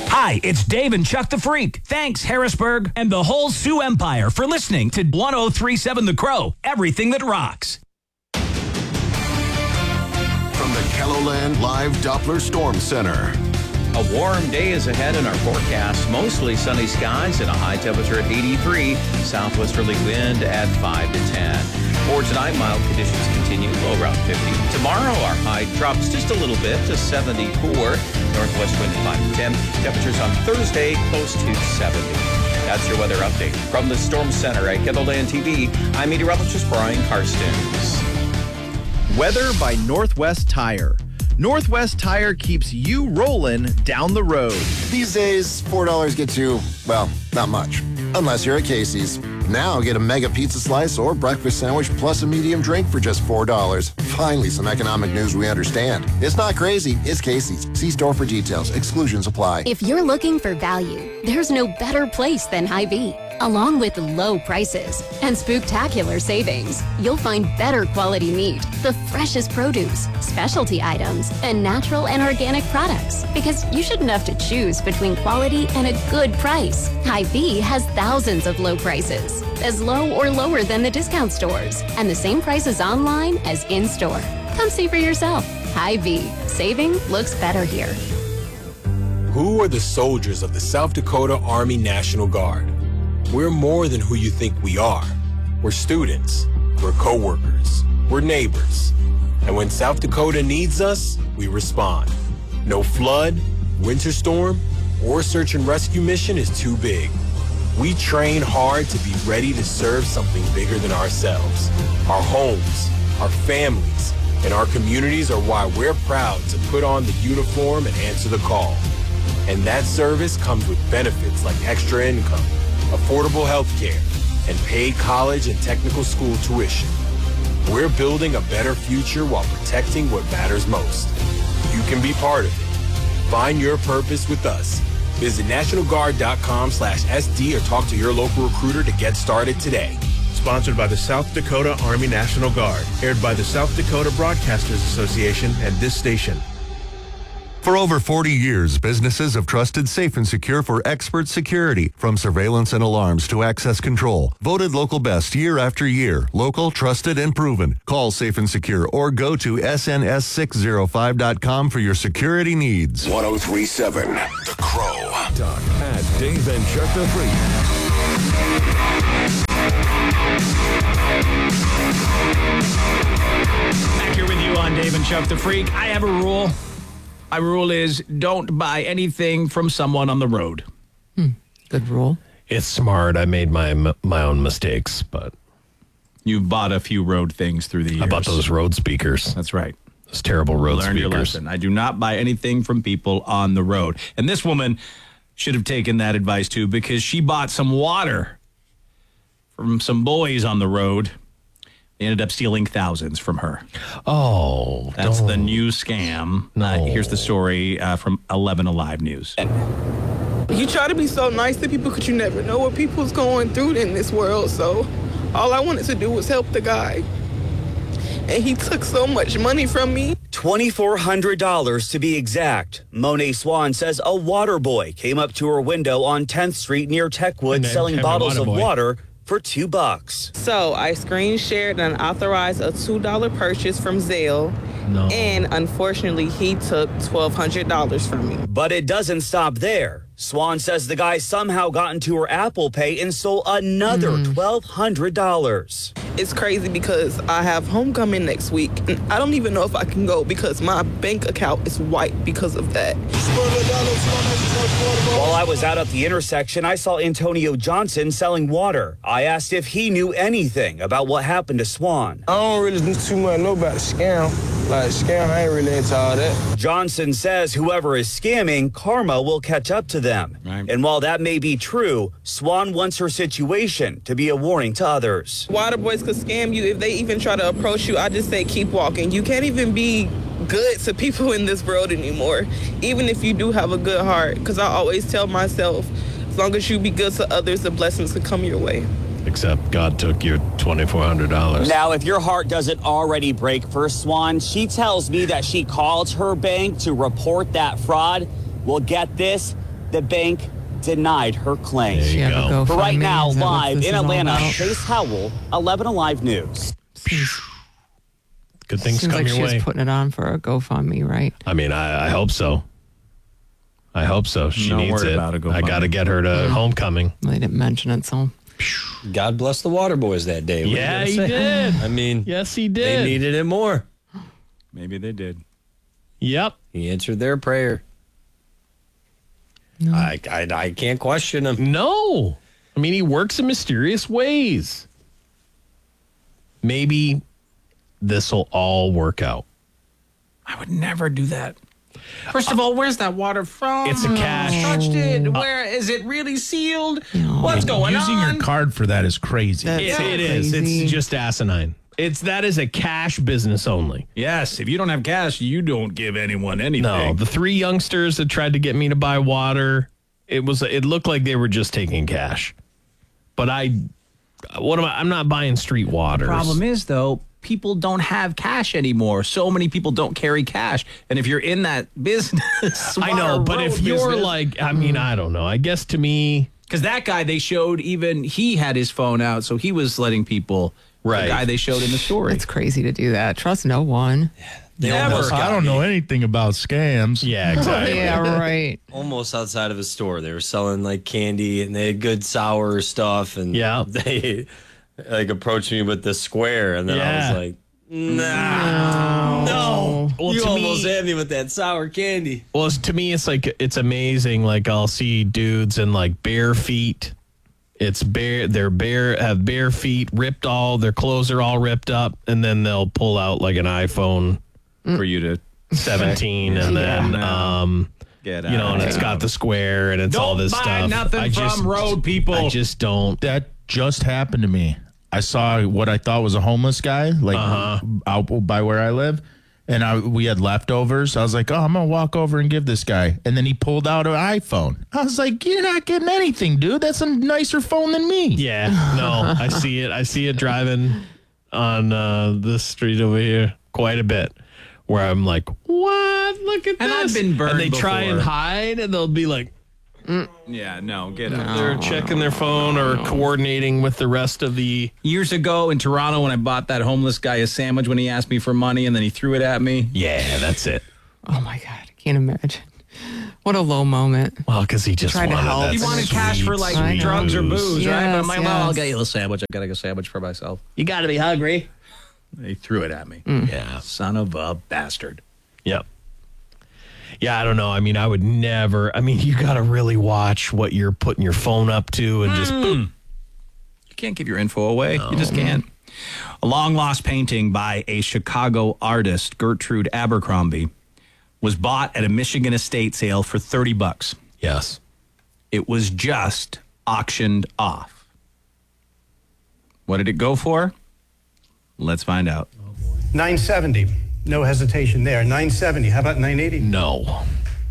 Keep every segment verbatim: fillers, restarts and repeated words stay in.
Hi, it's Dave and Chuck the Freak. Thanks, Harrisburg, and the whole Sioux Empire for listening to one oh three point seven The Crow, everything that rocks. From the KELOLAND Live Doppler Storm Center. A warm day is ahead in our forecast. Mostly sunny skies and a high temperature at eighty-three. Southwesterly wind at five to ten. For tonight, mild conditions continue, low around fifty. Tomorrow, our high drops just a little bit to seventy-four. Northwest wind five to ten. Temperatures on Thursday close to seventy. That's your weather update. From the Storm Center at KELOLAND T V, I'm meteorologist Brian Karstens. Weather by Northwest Tire. Northwest Tire keeps you rolling down the road. These days, four dollars gets you, well, not much. Unless you're at Casey's. Now get a mega pizza slice or breakfast sandwich plus a medium drink for just four dollars. Finally, some economic news we understand. It's not crazy, it's Casey's. See store for details. Exclusions apply. If you're looking for value, there's no better place than Hy-Vee. Along with low prices and spooktacular savings, you'll find better quality meat, the freshest produce, specialty items, and natural and organic products. Because you shouldn't have to choose between quality and a good price. Hy-Vee has thousands of low prices, as low or lower than the discount stores, and the same prices online as in-store. Come see for yourself. Hy-Vee. Saving looks better here. Who are the soldiers of the South Dakota Army National Guard? We're more than who you think we are. We're students, we're co-workers, we're neighbors. And when South Dakota needs us, we respond. No flood, winter storm, or search and rescue mission is too big. We train hard to be ready to serve something bigger than ourselves. Our homes, our families, and our communities are why we're proud to put on the uniform and answer the call. And that service comes with benefits like extra income, affordable health care, and paid college and technical school tuition. We're building a better future while protecting what matters most. You can be part of it. Find your purpose with us. Visit national guard dot com slash S D or talk to your local recruiter to get started today. Sponsored by the South Dakota Army National Guard. Aired by the South Dakota Broadcasters Association and this station. For over forty years, businesses have trusted Safe and Secure for expert security, from surveillance and alarms to access control. Voted local best year after year. Local, trusted, and proven. Call Safe and Secure or go to S N S six oh five dot com for your security needs. one oh three point seven The Crow. Talk at Dave and Chuck the Freak. Back here with you on Dave and Chuck the Freak. I have a rule. My rule is don't buy anything from someone on the road. Hmm. Good rule. It's smart. I made my my own mistakes, but you've bought a few road things through the years. I bought those road speakers. That's right. Those terrible road Learn speakers. Your lesson. I do not buy anything from people on the road. And this woman should have taken that advice too, because she bought some water from some boys on the road. They ended up stealing thousands from her. Oh, that's don't. the new scam. No. Uh, here's the story uh, from eleven Alive News. You try to be so nice to people because you never know what people's going through in this world. So all I wanted to do was help the guy. And he took so much money from me. twenty-four hundred dollars to be exact. Monet Swan says a water boy came up to her window on tenth Street near Techwood selling bottles of water for two bucks. So I screen shared and authorized a two dollar purchase from Zelle. No. And unfortunately, he took twelve hundred dollars from me. But it doesn't stop there. Swan says the guy somehow got into her Apple Pay and stole another mm. twelve hundred dollars. It's crazy because I have homecoming next week, and I don't even know if I can go because my bank account is wiped because of that. While I was out at the intersection, I saw Antonio Johnson selling water. I asked if he knew anything about what happened to Swan. I don't really do too much know about the scam. Like, scam, I ain't really into all that. Johnson says whoever is scamming, karma will catch up to them. Right. And while that may be true, Swan wants her situation to be a warning to others. Water boys could scam you if they even try to approach you. I just say keep walking. You can't even be good to people in this world anymore, even if you do have a good heart. Because I always tell myself, as long as you be good to others, the blessings could come your way. Except God took your twenty-four hundred dollars. Now, if your heart doesn't already break for Swan, she tells me that she called her bank to report that fraud. Well, get this, The bank denied her claim. There you Yeah, go. but But right GoFundMe, now, is that what live this in is all Atlanta, about? Chase Howell, eleven Alive News. Good things Seems come like your she way. was putting it on for a GoFundMe, right? I mean, I, I hope so. I hope so. She No needs word it. about a I GoFundMe. got to get her to homecoming. They didn't mention it, so. God bless the water boys that day. What are you Yeah, gonna he say? did. I mean, Yes, he they did. needed it more. Maybe they did. Yep. He answered their prayer. I, I I can't question him. No. I mean, he works in mysterious ways. Maybe this will all work out. I would never do that. First of all, where's that water from? It's a cash. Touched it. Where is it really sealed? What's going Using on? your card for that is crazy. That's It, so it is. crazy. It's just asinine. It's that is a cash business only. Yes, if you don't have cash, you don't give anyone anything. No, the three youngsters that tried to get me to buy water, it was it looked like they were just taking cash. But I, what am I? I'm not buying street water. Problem is, though, people don't have cash anymore. So many people don't carry cash. And if you're in that business, I know, water but road if you're business- like, I mean, I don't know. I guess to me, because that guy they showed, even he had his phone out, so he was letting people. Right. The guy they showed in the story. It's crazy to do that. Trust no one. They Never. almost I got don't me. know anything about scams. yeah, exactly. Yeah, right. Almost outside of a store, they were selling like candy and they had good sour stuff. And Yeah. they like approached me with the square, and then I Yeah. was like, "Nah, no, Well, you to almost me- had me with that sour candy." Well, it's, to me, it's like it's amazing. Like I'll see dudes in like bare feet. It's bare. They're bare. Have bare feet, ripped all. Their clothes are all ripped up, and then they'll pull out like an iPhone for you to seventeen, and then um, get you know, and it's got the square, and it's all Don't this buy stuff. nothing I just, from road people. I just don't. That just happened to me. I saw what I thought was a homeless guy, like Uh-huh. out by where I live, and I, we had leftovers. I was like, "Oh, I'm gonna walk over and give this guy." And then he pulled out an iPhone. I was like, "You're not getting anything, dude. That's a nicer phone than me." Yeah, no, I see it. I see it driving on uh, this street over here quite a bit, where I'm like, "What? Look at And this!" I've been burned and they try and before. hide, and they'll be like, Yeah, no, get out. they're checking their phone or coordinating with the rest of the. Years ago in Toronto, when I bought that homeless guy a sandwich when he asked me for money and then he threw it at me. Yeah, that's it. Oh my God, I can't imagine. What a low moment. Well, because he just Tried to wanted help. that He wanted cash for like I know. drugs or booze, right? But I'm Yes, like, well, I'll yes. get you a sandwich. I got to get a sandwich for myself. You got to be hungry. He threw it at me. Yeah. Son of a bastard. Yep. Yeah, I don't know. I mean, I would never. I mean, you got to really watch what you're putting your phone up to and just boom. You can't give your info away. You just can't. A long lost painting by a Chicago artist, Gertrude Abercrombie, was bought at a Michigan estate sale for thirty bucks. Yes. It was just auctioned off. What did it go for? Let's find out. nine seventy. No hesitation there. nine seventy. How about nine eighty? No.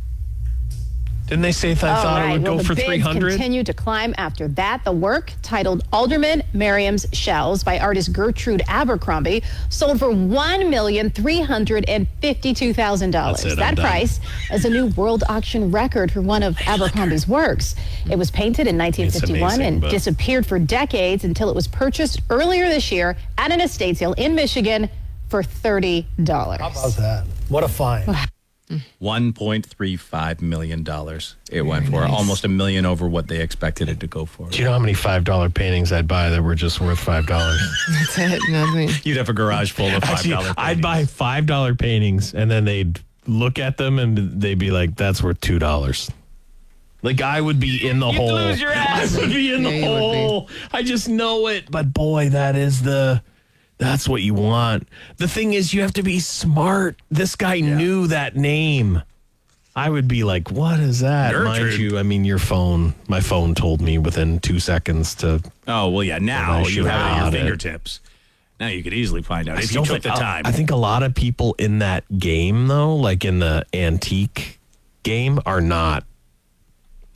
Didn't they say if I All thought right. it would well, go the for bids three hundred? continue to climb after that. The work, titled Alderman Merriam's Shells by artist Gertrude Abercrombie, sold for one million three hundred fifty-two thousand dollars. That's it, I'm That done. price is a new world auction record for one of Abercrombie's works. It was painted in nineteen fifty-one amazing, and but- disappeared for decades until it was purchased earlier this year at an estate sale in Michigan for thirty dollars. How about that? What a find. one point three five million dollars it went for. nice. Almost a million over what they expected it to go for. Do you know how many five dollar paintings I'd buy that were just worth five dollars? That's it. Nothing. You'd have a garage full of five Actually, dollars. I'd buy five dollar paintings, and then they'd look at them and they'd be like, "That's worth two dollars." Like I would be in the You'd hole. lose your ass. I would be in Yeah, the you would be. hole. I just know it. But boy, that is the. That's what you want. The thing is, you have to be smart. This guy knew that name. I would be like, "What is that?" Mind Gertrude. you, I mean, your phone. My phone told me within two seconds to. Oh, well, yeah, now I you should have it at have your it. fingertips. Now you could easily find out I if still you took think- the time. I think a lot of people in that game, though, like in the antique game, are not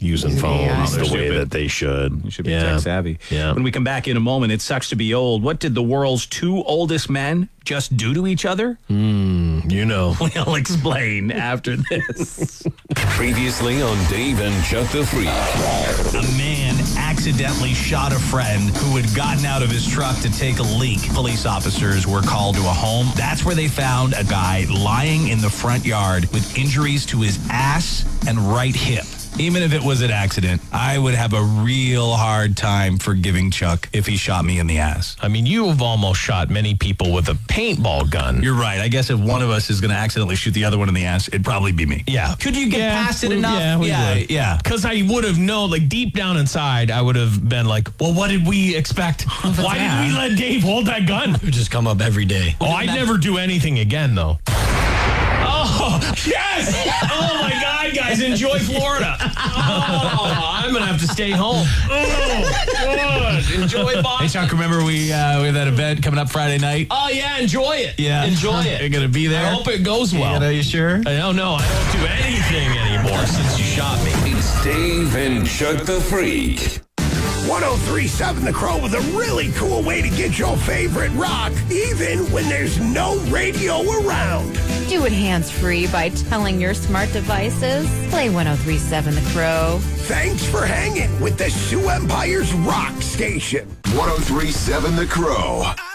using phones the way that they should. You should be Yeah. tech savvy. Yeah. When we come back in a moment, it sucks to be old. What did the world's two oldest men just do to each other? Mm, you know. We'll explain after this. Previously on Dave and Chuck the Freak. A man accidentally shot a friend who had gotten out of his truck to take a leak. Police officers were called to a home. That's where they found a guy lying in the front yard with injuries to his ass and right hip. Even if it was an accident, I would have a real hard time forgiving Chuck if he shot me in the ass. I mean, you have almost shot many people with a paintball gun. You're right. I guess if one of us is going to accidentally shoot the other one in the ass, it'd probably be me. Yeah. Could you get Yeah, past it we- enough? Yeah, we yeah, would. yeah. Because I would have known, like deep down inside, I would have been like, well, what did we expect? Why Yeah. did we let Dave hold that gun? It would just come up every day. Oh, I'd never do anything again, though. Oh, yes! Oh, my God, guys, enjoy Florida. Oh, I'm going to have to stay home. Oh, God. Enjoy Hey, Boston. Chuck, remember we, uh, we have that event coming up Friday night? Oh, yeah, enjoy it. Yeah. Enjoy it. You're going to be there? I hope it goes well. Are you sure? I don't know. I don't do anything anymore since you shot me. It's Dave and Chuck the Freak. one oh three point seven The Crow with a really cool way to get your favorite rock, even when there's no radio around. Do it hands-free by telling your smart devices, play one oh three point seven The Crow. Thanks for hanging with the Sioux Empire's rock station. one oh three point seven The Crow.